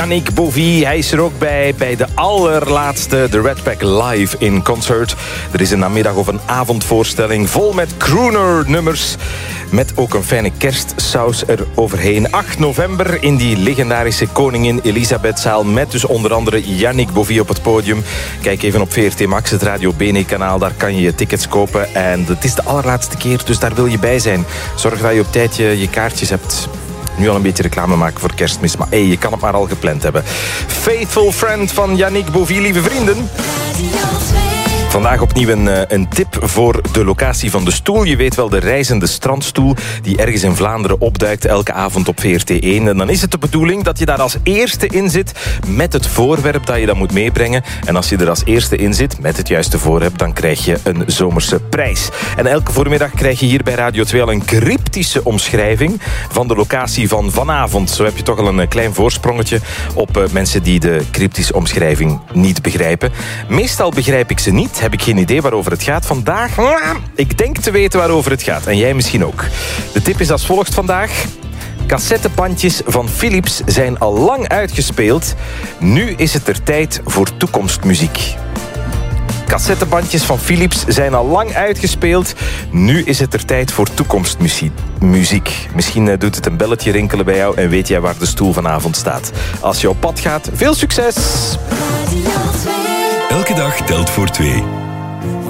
Yannick Bovie, hij is er ook bij de allerlaatste The Red Pack Live in Concert. Er is een namiddag of een avondvoorstelling vol met crooner-nummers. Met ook een fijne kerstsaus eroverheen. 8 november in die legendarische Koningin Elisabethzaal. Met dus onder andere Yannick Bovie op het podium. Kijk even op VRT Max, het Radio Bene-kanaal. Daar kan je je tickets kopen. En het is de allerlaatste keer, dus daar wil je bij zijn. Zorg dat je op tijd je kaartjes hebt. Nu al een beetje reclame maken voor Kerstmis. Maar je kan het maar al gepland hebben. Faithful Friend van Yannick Bovie, lieve vrienden. Vandaag opnieuw een tip voor de locatie van de stoel. Je weet wel, de reizende strandstoel die ergens in Vlaanderen opduikt elke avond op VRT1. En dan is het de bedoeling dat je daar als eerste in zit met het voorwerp dat je dan moet meebrengen. En als je er als eerste in zit met het juiste voorwerp, dan krijg je een zomerse prijs. En elke voormiddag krijg je hier bij Radio 2 al een cryptische omschrijving van de locatie van vanavond. Zo heb je toch al een klein voorsprongetje op mensen die de cryptische omschrijving niet begrijpen. Meestal begrijp ik ze niet. Heb ik geen idee waarover het gaat. Vandaag, ik denk te weten waarover het gaat. En jij misschien ook. De tip is als volgt vandaag. Cassettebandjes van Philips zijn al lang uitgespeeld. Nu is het er tijd voor toekomstmuziek. Cassettebandjes van Philips zijn al lang uitgespeeld. Nu is het er tijd voor toekomstmuziek. Misschien doet het een belletje rinkelen bij jou en weet jij waar de stoel vanavond staat. Als je op pad gaat, veel succes! Elke dag telt voor 2.